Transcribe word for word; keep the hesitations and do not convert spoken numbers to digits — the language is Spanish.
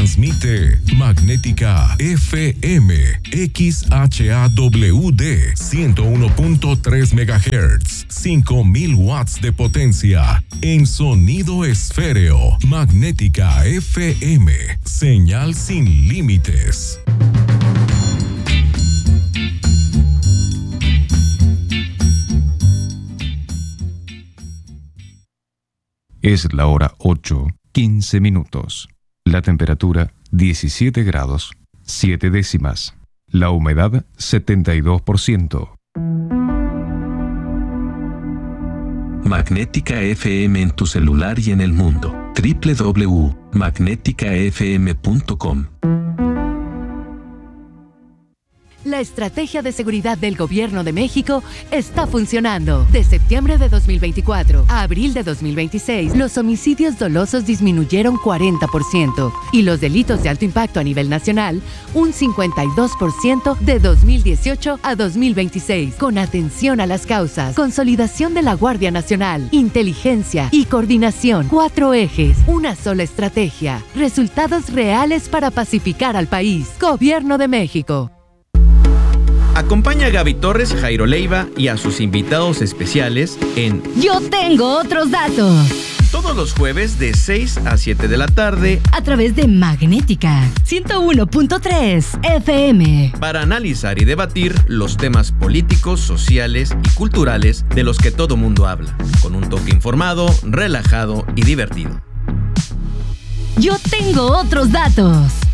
Transmite Magnética F M X H A W D ciento uno punto tres megahertz, cinco mil watts de potencia en sonido esféreo. Magnética F M, señal sin límites. Es la hora ocho, quince minutos. La temperatura diecisiete grados, siete décimas. La humedad setenta y dos por ciento. Magnética F M en tu celular y en el mundo. doble u doble u doble u punto magnética f m punto com. La estrategia de seguridad del Gobierno de México está funcionando. De septiembre de dos mil veinticuatro a abril de dos mil veintiséis, los homicidios dolosos disminuyeron cuarenta por ciento y los delitos de alto impacto a nivel nacional un cincuenta y dos por ciento de dos mil dieciocho a dos mil veintiséis. Con atención a las causas, consolidación de la Guardia Nacional, inteligencia y coordinación. Cuatro ejes, una sola estrategia. Resultados reales para pacificar al país. Gobierno de México. Acompaña a Gaby Torres, Jairo Leiva y a sus invitados especiales en Yo Tengo Otros Datos. Todos los jueves de seis a siete de la tarde a través de Magnética ciento uno punto tres F M. Para analizar y debatir los temas políticos, sociales y culturales de los que todo mundo habla, con un toque informado, relajado y divertido. Yo Tengo Otros Datos.